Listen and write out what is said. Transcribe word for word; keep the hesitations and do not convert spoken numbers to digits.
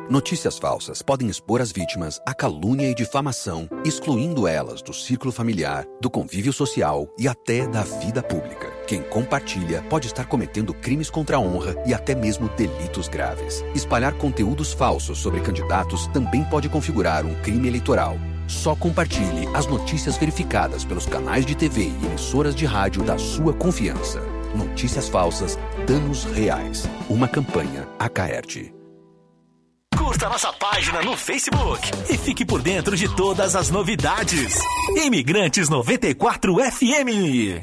Notícias falsas podem expor as vítimas à calúnia e difamação, excluindo elas do círculo familiar, do convívio social e até da vida pública. Quem compartilha pode estar cometendo crimes contra a honra e até mesmo delitos graves. Espalhar conteúdos falsos sobre candidatos também pode configurar um crime eleitoral. Só compartilhe as notícias verificadas pelos canais de T V e emissoras de rádio da sua confiança. Notícias falsas, danos reais. Uma campanha Acaerte. Curta nossa página no Facebook e fique por dentro de todas as novidades. Imigrantes noventa e quatro F M.